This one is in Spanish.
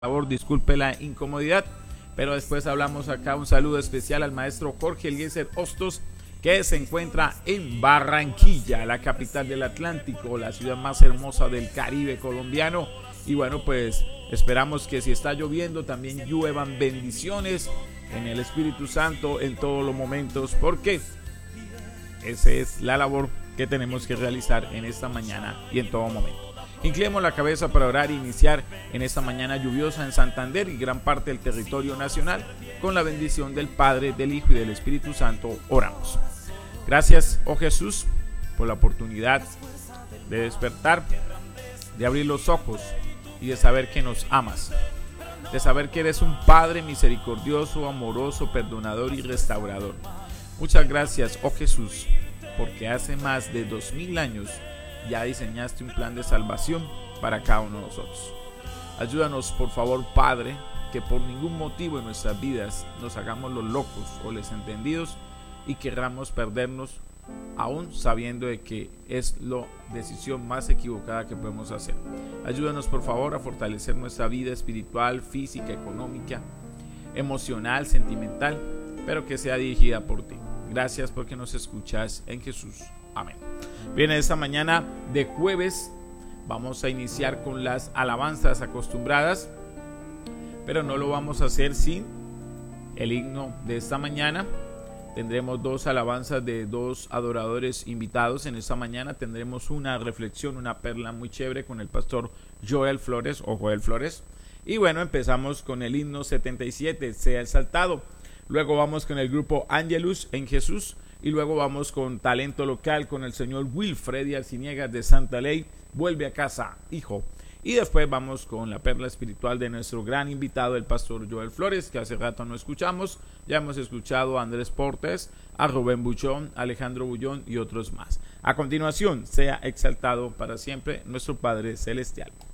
favor, disculpe la incomodidad, pero después hablamos acá. Un saludo especial al maestro Jorge Eliezer Hostos, que se encuentra en Barranquilla, la capital del Atlántico, la ciudad más hermosa del Caribe colombiano. Y bueno, pues esperamos que si está lloviendo también lluevan bendiciones en el Espíritu Santo en todos los momentos, porque esa es la labor que tenemos que realizar en esta mañana y en todo momento. Inclinemos la cabeza para orar e iniciar en esta mañana lluviosa en Santander y gran parte del territorio nacional. Con la bendición del Padre, del Hijo y del Espíritu Santo oramos. Gracias, oh Jesús, por la oportunidad de despertar, de abrir los ojos y de saber que nos amas, de saber que eres un Padre misericordioso, amoroso, perdonador y restaurador. Muchas gracias, oh Jesús, porque hace más de 2000 años ya diseñaste un plan de salvación para cada uno de nosotros. Ayúdanos, por favor, Padre, que por ningún motivo en nuestras vidas nos hagamos los locos o desentendidos y querramos perdernos, aún sabiendo de que es la decisión más equivocada que podemos hacer. Ayúdanos, por favor, a fortalecer nuestra vida espiritual, física, económica, emocional, sentimental, pero que sea dirigida por ti. Gracias porque nos escuchas en Jesús. Amén. Bien, esta mañana de jueves vamos a iniciar con las alabanzas acostumbradas, pero no lo vamos a hacer sin el himno de esta mañana. Tendremos dos alabanzas de dos adoradores invitados en esta mañana. Tendremos una reflexión, una perla muy chévere con el pastor Joel Flores o Joel Flores. Y bueno, empezamos con el himno 77, Sea Exaltado. Luego vamos con el grupo Angelus en Jesús. Y luego vamos con talento local con el señor Wilfredi Arciniegas de Santa Ley, Vuelve a casa, hijo. Y después vamos con la perla espiritual de nuestro gran invitado, el pastor Joel Flores, que hace rato no escuchamos. Ya hemos escuchado a Andrés Portes, a Rubén Buchón, a Alejandro Bullón y otros más. A continuación, sea exaltado para siempre nuestro Padre Celestial.